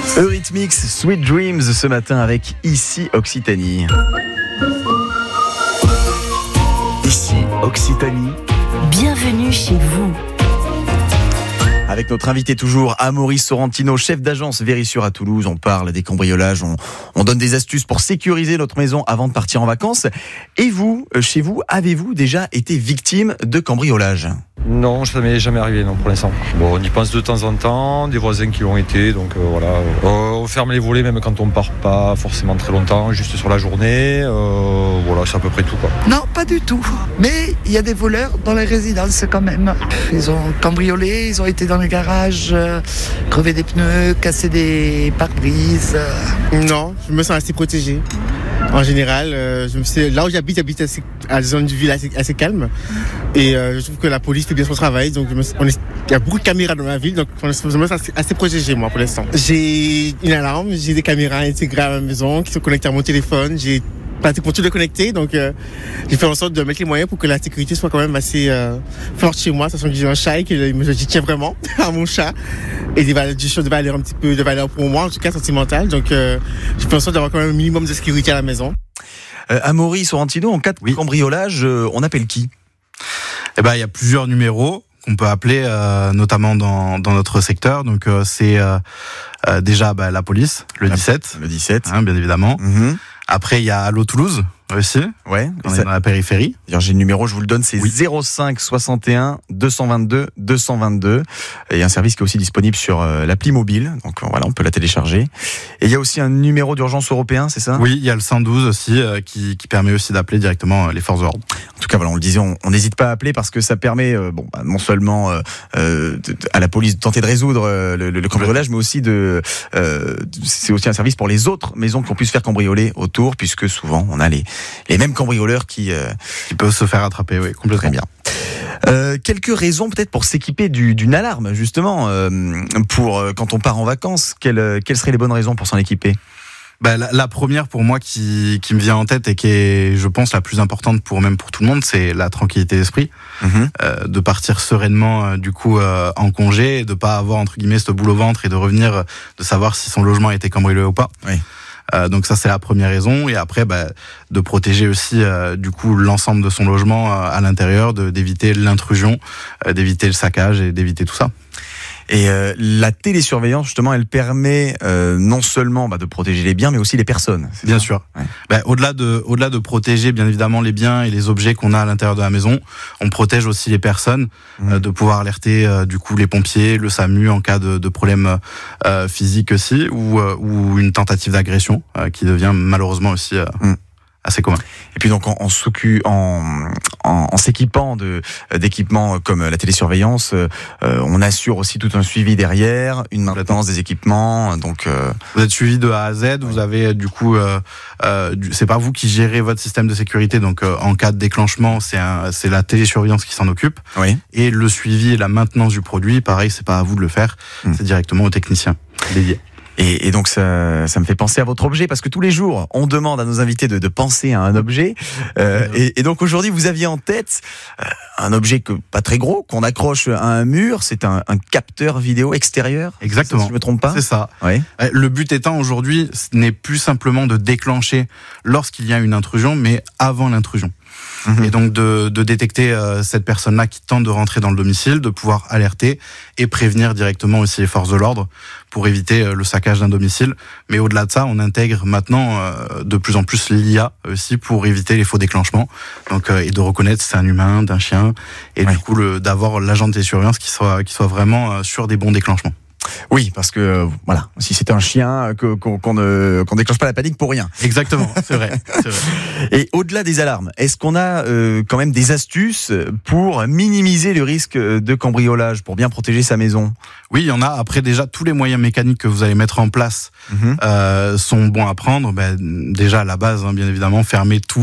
Eurythmics, Sweet Dreams ce matin avec Ici Occitanie. Ici Occitanie. Bienvenue chez vous. Avec notre invité toujours, Amaury Sorrentino, chef d'agence Vérissure à Toulouse. On parle des cambriolages, on donne des astuces pour sécuriser notre maison avant de partir en vacances. Et vous, chez vous, avez-vous déjà été victime de cambriolage ? Non, ça m'est jamais arrivé, non, pour l'instant. Bon, on y pense de temps en temps, des voisins qui l'ont été, donc voilà. On ferme les volets même quand on part pas forcément très longtemps, juste sur la journée. Voilà, c'est à peu près tout, quoi. Non, pas du tout. Mais il y a des voleurs dans les résidences quand même. Ils ont cambriolé, ils ont été dans les garages, crevé des pneus, cassé des pare-brises. Non, je me sens assez protégé. En général, là où j'habite à la zone du ville assez calme. Et je trouve que la police fait bien son travail. Donc il y a beaucoup de caméras dans ma ville, donc je me sens assez protégé, moi, pour l'instant. J'ai une alarme, j'ai des caméras intégrées à ma maison qui sont connectées à mon téléphone. J'ai pratiquement tout de connecté, donc j'ai fait en sorte de mettre les moyens pour que la sécurité soit quand même assez forte chez moi, sachant que j'ai un chat et que j'y tiens vraiment à mon chat. Et des choses de valeur, un petit peu de valeur pour moi, en tout cas sentimentale. Donc j'ai fait en sorte d'avoir quand même un minimum de sécurité à la maison. Amaury Sorrentino, en cas de cambriolage, on appelle qui ? Eh ben, il y a plusieurs numéros qu'on peut appeler, notamment dans notre secteur. Donc c'est déjà la police, le 17. Le 17. Bien évidemment. Mm-hmm. Après, il y a Allo Toulouse aussi. Ouais. On est dans la périphérie. D'ailleurs, j'ai le numéro, je vous le donne, c'est 05 61 222 222. Et il y a un service qui est aussi disponible sur l'appli mobile. Donc voilà, on peut la télécharger. Et il y a aussi un numéro d'urgence européen, c'est ça ? Oui, il y a le 112 aussi qui permet aussi d'appeler directement les forces de l'ordre. En tout cas, voilà, on le disait, on n'hésite pas à appeler parce que ça permet, non seulement à la police de tenter de résoudre le cambriolage, mais aussi c'est aussi un service pour les autres maisons qui ont pu se faire cambrioler autour, puisque souvent on a les mêmes cambrioleurs qui peuvent se faire attraper, oui, complètement. Très bien. Quelques raisons peut-être pour s'équiper d'une alarme, justement, pour quand on part en vacances. Quelles seraient les bonnes raisons pour s'en équiper ? La première pour moi qui me vient en tête et qui est, je pense, la plus importante pour tout le monde, c'est la tranquillité d'esprit. De partir sereinement en congé, et de pas avoir entre guillemets ce boule au ventre et de revenir, de savoir si son logement a été cambriolé ou pas. Oui. Donc ça, c'est la première raison. Et après, de protéger aussi l'ensemble de son logement à l'intérieur, d'éviter l'intrusion, d'éviter le saccage et d'éviter tout ça. Et la télésurveillance, justement, elle permet non seulement de protéger les biens, mais aussi les personnes. Bien sûr. Ouais. Au-delà de protéger, bien évidemment, les biens et les objets qu'on a à l'intérieur de la maison, on protège aussi les personnes, de pouvoir alerter les pompiers, le SAMU en cas de problème physique aussi, ou une tentative d'agression qui devient malheureusement aussi assez commun. Et puis donc en s'équipant d'équipements comme la télésurveillance, on assure aussi tout un suivi derrière, une maintenance des équipements. Donc vous êtes suivi de A à Z. Vous avez c'est pas vous qui gérez votre système de sécurité. Donc en cas de déclenchement, c'est la télésurveillance qui s'en occupe. Oui. Et le suivi et la maintenance du produit, pareil, c'est pas à vous de le faire. C'est directement au technicien dédié. Et donc ça me fait penser à votre objet, parce que tous les jours on demande à nos invités de penser à un objet, et donc aujourd'hui vous aviez en tête un objet pas très gros qu'on accroche à un mur. C'est un capteur vidéo extérieur. Exactement. Si je me trompe pas. C'est ça. Oui. Le but étant aujourd'hui, ce n'est plus simplement de déclencher lorsqu'il y a une intrusion, mais avant l'intrusion. Et donc de détecter cette personne-là qui tente de rentrer dans le domicile, de pouvoir alerter et prévenir directement aussi les forces de l'ordre pour éviter le saccage d'un domicile. Mais au-delà de ça, on intègre maintenant de plus en plus l'IA aussi pour éviter les faux déclenchements. Donc et de reconnaître si c'est un humain, d'un chien, et du coup d'avoir l'agent de télésurveillance qui soit vraiment sur des bons déclenchements. Oui, parce que si c'est un chien, qu'on déclenche pas la panique pour rien. Exactement, c'est vrai. Et au-delà des alarmes, est-ce qu'on a quand même des astuces pour minimiser le risque de cambriolage, pour bien protéger sa maison ? Oui, il y en a. Après, déjà, tous les moyens mécaniques que vous allez mettre en place sont bons à prendre. Déjà, à la base, bien évidemment, fermer tout